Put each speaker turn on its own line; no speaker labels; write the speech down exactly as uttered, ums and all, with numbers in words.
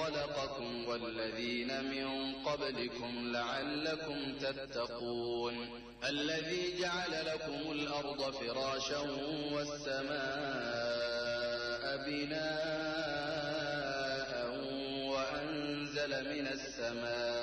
خلقكم والذين من قبلكم لعلكم تتقون الذي جعل لكم الأرض فراشا والسماء بناء وأنزل من السماء